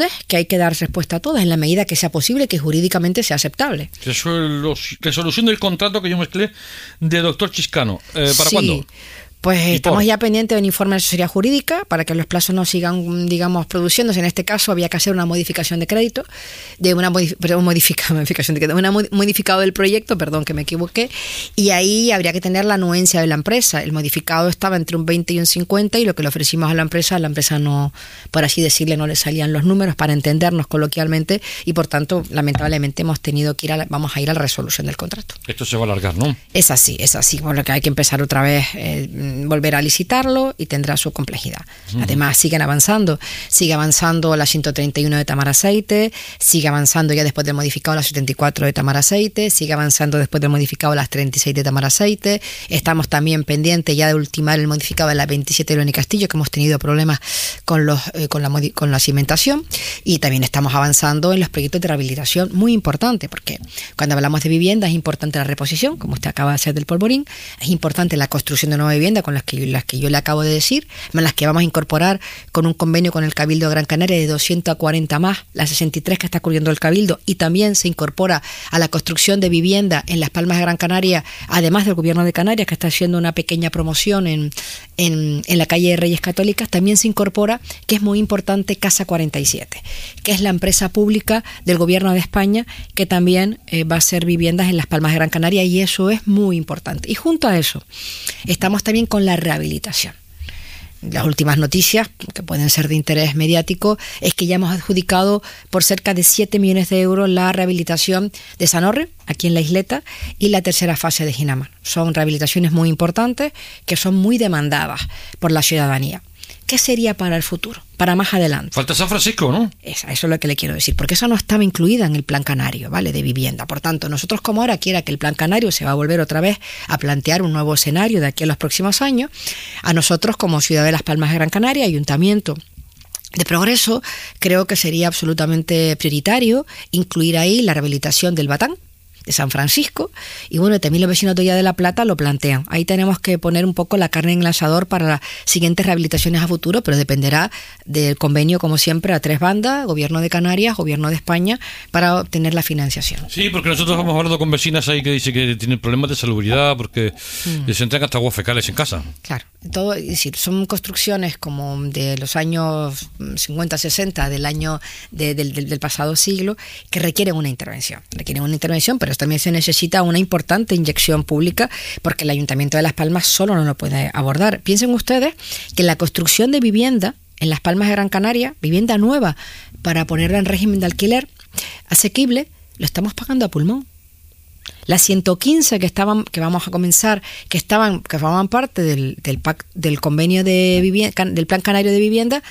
que hay que dar respuesta a todas en la medida que sea posible, que jurídicamente sea aceptable. Resolución del contrato que yo mezclé de doctor Chiscano. ¿Para cuándo? Pues estamos ya pendientes de un informe de asesoría jurídica para que los plazos no sigan, digamos, produciéndose. En este caso había que hacer una modificación de crédito, modificado del proyecto, perdón que me equivoqué, y ahí habría que tener la anuencia de la empresa. El modificado estaba entre un 20 y un 50 y lo que le ofrecimos a la empresa no, por así decirle, no le salían los números para entendernos coloquialmente y por tanto, lamentablemente hemos tenido que vamos a ir a la resolución del contrato. Esto se va a alargar, ¿no? Es así, por lo que hay que empezar otra vez, volver a licitarlo y tendrá su complejidad. Además, sigue avanzando la 131 de Tamar-Aceite, sigue avanzando ya después del modificado la 74 de Tamar-Aceite, sigue avanzando después del modificado las 36 de Tamar-Aceite. Estamos también pendientes ya de ultimar el modificado de la 27 de León y Castillo, que hemos tenido problemas con la cimentación, y también estamos avanzando en los proyectos de rehabilitación, muy importante, porque cuando hablamos de vivienda es importante la reposición, como usted acaba de hacer del polvorín, es importante la construcción de nueva vivienda con las que yo le acabo de decir, más las que vamos a incorporar con un convenio con el Cabildo de Gran Canaria de 240 más, las 63 que está cubriendo el Cabildo, y también se incorpora a la construcción de vivienda en Las Palmas de Gran Canaria, además del Gobierno de Canarias, que está haciendo una pequeña promoción en la calle de Reyes Católicas, también se incorpora, que es muy importante, Casa 47, que es la empresa pública del Gobierno de España, que también va a hacer viviendas en Las Palmas de Gran Canaria, y eso es muy importante. Y junto a eso, estamos también con la rehabilitación. Las últimas noticias, que pueden ser de interés mediático, es que ya hemos adjudicado por cerca de 7 millones de euros la rehabilitación de Sanorre, aquí en la isleta, y la tercera fase de Ginamar. Son rehabilitaciones muy importantes que son muy demandadas por la ciudadanía. ¿Qué sería para el futuro, para más adelante? Falta San Francisco, ¿no? Eso es lo que le quiero decir, porque eso no estaba incluida en el Plan Canario, ¿vale?, de vivienda. Por tanto, nosotros como ahora quiera que el Plan Canario se va a volver otra vez a plantear un nuevo escenario de aquí a los próximos años, a nosotros como Ciudad de Las Palmas de Gran Canaria, Ayuntamiento de Progreso, creo que sería absolutamente prioritario incluir ahí la rehabilitación del Batán, de San Francisco, y bueno, también los vecinos de Hoya de la Plata lo plantean. Ahí tenemos que poner un poco la carne en el asador para las siguientes rehabilitaciones a futuro, pero dependerá del convenio, como siempre, a tres bandas, Gobierno de Canarias, Gobierno de España, para obtener la financiación. Sí, porque nosotros hemos hablado con vecinas ahí que dicen que tienen problemas de salubridad porque les entran hasta aguas fecales en casa. Claro, todo, es decir, son construcciones como de los años 50, 60, del pasado siglo, que requieren una intervención, pero también se necesita una importante inyección pública porque el Ayuntamiento de Las Palmas solo no lo puede abordar. Piensen ustedes que la construcción de vivienda en Las Palmas de Gran Canaria, vivienda nueva para ponerla en régimen de alquiler asequible, lo estamos pagando a pulmón. Las 115 que vamos a comenzar, que formaban parte del convenio de vivienda, del Plan Canario de Vivienda,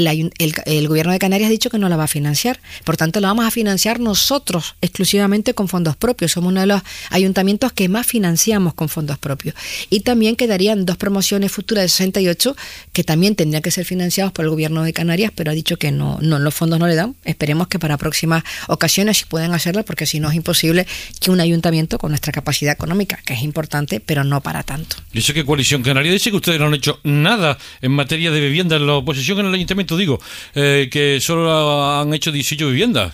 el Gobierno de Canarias ha dicho que no la va a financiar. Por tanto, la vamos a financiar nosotros exclusivamente con fondos propios. Somos uno de los ayuntamientos que más financiamos con fondos propios. Y también quedarían 2 promociones futuras de 68 que también tendrían que ser financiados por el Gobierno de Canarias, pero ha dicho que no, los fondos no le dan. Esperemos que para próximas ocasiones sí puedan hacerla, porque si no es imposible que un ayuntamiento con nuestra capacidad económica, que es importante, pero no para tanto. Dice que Coalición Canaria dice que ustedes no han hecho nada en materia de vivienda en la oposición en el ayuntamiento, que solo han hecho 18 viviendas.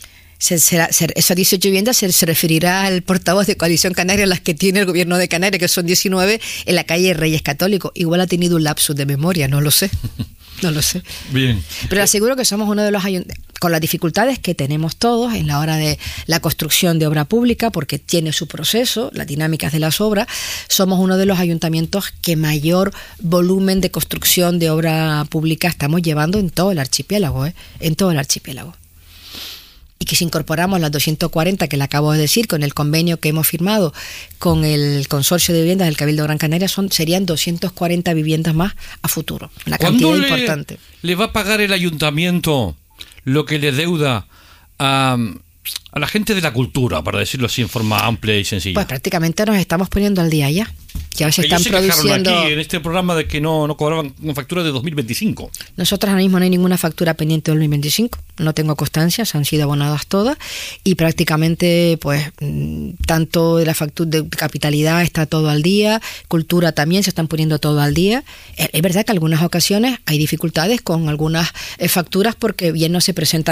Esas 18 viviendas se referirá al portavoz de Coalición Canaria, las que tiene el Gobierno de Canarias, que son 19 en la calle Reyes Católicos. Igual ha tenido un lapsus de memoria, no lo sé. No lo sé. Bien. Pero aseguro que somos uno de los ayuntamientos, con las dificultades que tenemos todos en la hora de la construcción de obra pública, porque tiene su proceso, las dinámicas de las obras, somos uno de los ayuntamientos que mayor volumen de construcción de obra pública estamos llevando en todo el archipiélago, en todo el archipiélago. Y que si incorporamos las 240 que le acabo de decir, con el convenio que hemos firmado con el Consorcio de Viviendas del Cabildo de Gran Canaria, serían 240 viviendas más a futuro. Una cantidad importante. ¿Le va a pagar el ayuntamiento lo que le deuda a a la gente de la cultura, para decirlo así en forma amplia y sencilla? Pues prácticamente nos estamos poniendo al día ya. Ya se están ellos se produciendo. quejaron aquí en este programa de que no cobraban factura de 2025. Nosotros ahora mismo no hay ninguna factura pendiente del 2025. No tengo constancias, han sido abonadas todas y prácticamente, pues, tanto de la factura de capitalidad está todo al día, cultura también se están poniendo todo al día. Es verdad que en algunas ocasiones hay dificultades con algunas facturas porque bien no se presentan